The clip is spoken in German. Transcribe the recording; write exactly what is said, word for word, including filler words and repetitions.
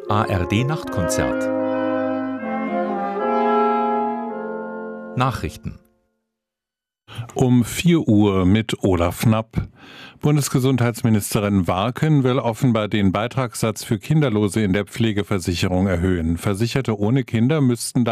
A R D-Nachtkonzert. Nachrichten. Um vier Uhr mit Olaf Knapp. Bundesgesundheitsministerin Warken will offenbar den Beitragssatz für Kinderlose in der Pflegeversicherung erhöhen. Versicherte ohne Kinder müssten